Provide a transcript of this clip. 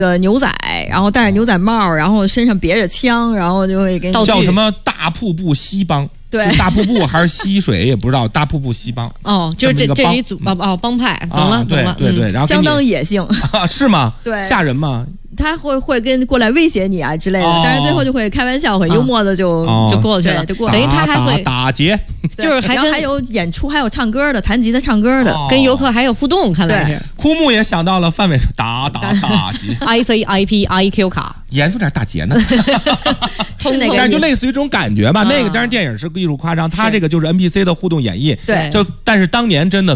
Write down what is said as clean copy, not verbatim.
牛仔，然后戴着牛仔帽，然后身上别着枪，然后就会给你叫什么大瀑布西帮。 对， 大瀑布还是溪水也不知道，大瀑布西帮哦，就是这一组帮派，懂了， 对对对，然后相当野性是吗？ 对， 吓人吗？ 他会跟过来威胁你啊之类的，但是最后就会开玩笑，很幽默的就过去了， 就过等于他还会打劫， 就是还有演出，还有唱歌的，弹吉他唱歌的， 跟游客还有互动，看来是。 枯木也想到了范伟打劫 ICIP-IQ 卡， 严肃点打劫呢， 是那个， 但是就类似于这种感觉吧。那个当然电影是艺术夸张，他这个就是 NPC 的互动演绎， 对， 但是当年真的。